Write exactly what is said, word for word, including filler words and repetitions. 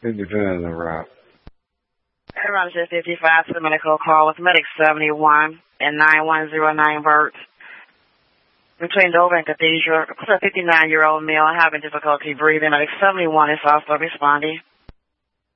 It depends on the route. Around fifty-five to the medical call with Medic seventy-one and nine one zero nine Burt. Between Dover and Cathedral, a fifty-nine-year-old male having difficulty breathing. Medic seventy-one is also responding.